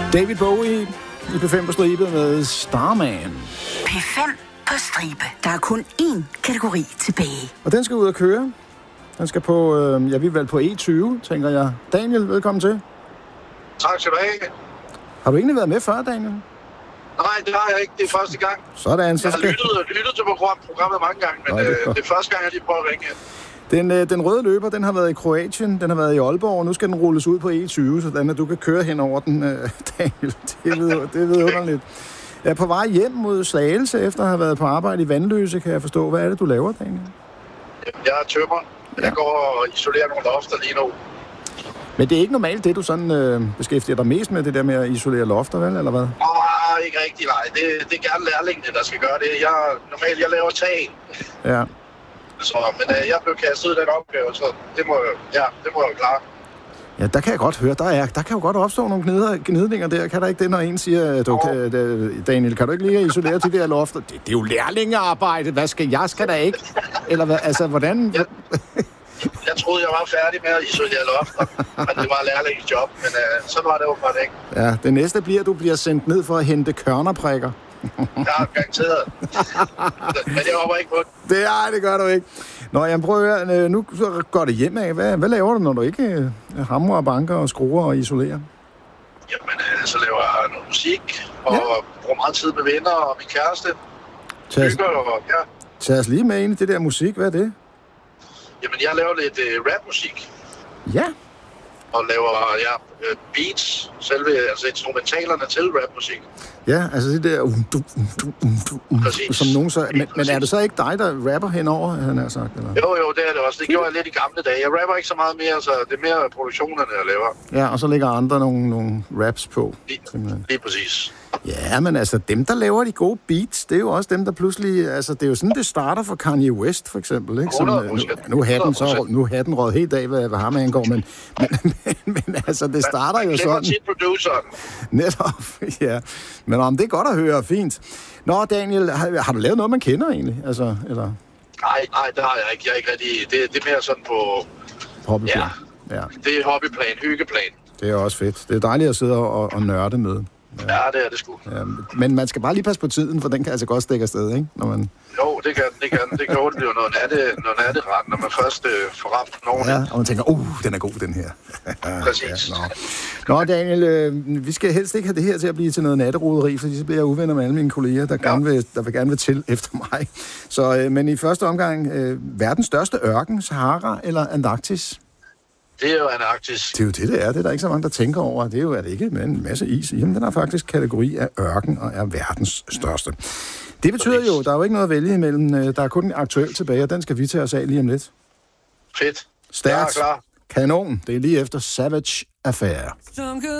David Bowie i P5 på stribe med Starman. P5 på stribe. Der er kun én kategori tilbage. Og den skal ud og køre. Den skal på, vi er vel på E20, tænker jeg. Daniel, velkommen til. Tak skal du have. Har du egentlig været med før, Daniel? Nej, det har jeg ikke. Det er første gang. Sådan, så skal... Jeg har lyttet til programmet mange gange, men det er første gang, jeg lige prøver at ringe. Den røde løber, den har været i Kroatien, den har været i Aalborg, og nu skal den rulles ud på E20, sådan at du kan køre hen over den, Daniel. Det er vidunderligt. Jeg er på vej hjem mod Slagelse, efter at have været på arbejde i Vandløse, kan jeg forstå. Hvad er det, du laver, Daniel? Jeg er tømmer. Jeg går og isolerer nogle lofter lige nu. Men det er ikke normalt det, du sådan beskæftiger dig mest med, det der med at isolere lofter, vel, eller hvad? Ikke rigtig, nej. Det er gerne lærlingene, der skal gøre det. Jeg laver tag. Ja. Så, men jeg blev kastet ud af den opgave, så det må jeg klare. Ja, der kan jeg godt høre. Der kan jo godt opstå nogle gnidninger der. Kan der ikke det, når en siger, Daniel, kan du ikke lige isolere de der lofter? Det er jo lærlingearbejde. Hvad skal jeg? Skal der ikke? Eller hvad? Altså, hvordan? Jeg troede, jeg var færdig med at isolere lofter, men det var lærlingejob. Men sådan var det åbenbart ikke. Ja, det næste bliver, at du bliver sendt ned for at hente kørnerprikker. Ja, garanteret. Men jeg håber ikke på det. Det gør du ikke. Nå, jeg prøver nu går det hjem af. Hvad laver du, når du ikke hamrer og banker og skruer og isolerer? Jamen, så laver jeg noget musik, og bruger meget tid med venner og min kæreste. Tag os lige med ind i det der musik. Hvad er det? Jamen, jeg laver lidt rapmusik. Ja. Og laver beats, altså instrumentalerne til rapmusik. Ja, altså det der som nogen så... Men er det så ikke dig, der rapper henover, han har sagt? Eller? Jo, det er det også. Det gjorde jeg lidt i gamle dage. Jeg rapper ikke så meget mere, så det er mere produktionerne, jeg laver. Ja, og så lægger andre nogle raps på. Lige præcis. Ja, men altså, dem, der laver de gode beats, det er jo også dem, der pludselig... Altså, det er jo sådan, det starter for Kanye West, for eksempel, ikke? Nu har den røget helt af, hvad ham angår, men altså, det starter jo sådan... Netop, ja. Men det er godt at høre, fint. Nå, Daniel, har du lavet noget, man kender egentlig? Altså, eller? Nej, det har jeg ikke. Jeg er ikke rigtig... Det er mere sådan på... Hobbyplan. Ja. Det er hobbyplan, hyggeplan. Det er også fedt. Det er dejligt at sidde og nørde med. Ja, det er det sgu. Ja, men man skal bare lige passe på tiden, for den kan altså godt stikke afsted, ikke? Når man... Jo, det kan. Det kan jo blive noget natteret, når man først får ramt nogen. Ja, og man tænker, den er god, den her. Præcis. Ja, nå, Daniel, vi skal helst ikke have det her til at blive til noget natteroderi, fordi så bliver jeg uvenner med alle mine kolleger, der gerne vil til efter mig. Så, men i første omgang, verdens største ørken, Sahara eller Antarktis? Det er jo Antarktis. Det er jo det er. Det er der ikke så mange, der tænker over. Det er jo ikke med en masse is. Jamen, den er faktisk kategori af ørken og er verdens største. Det betyder jo, der er jo ikke noget at vælge imellem. Der er kun en aktuel tilbage, og den skal vi tage os af lige om lidt. Fedt. Stærkt. Kanon. Det er lige efter Savage Affair.